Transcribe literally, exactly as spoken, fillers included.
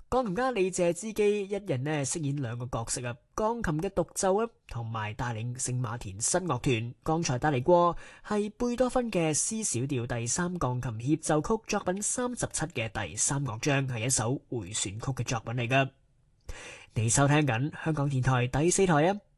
鋼琴家李謝之基一人呢飾演兩個角色啊，鋼琴嘅獨奏啊，同埋帶領聖馬田室樂團。剛才帶嚟過係貝多芬嘅 C 小調第三鋼琴協奏曲作品三十七嘅第三樂章，係一首回旋曲嘅作品嚟噶。你收聽緊香港電台第四台啊。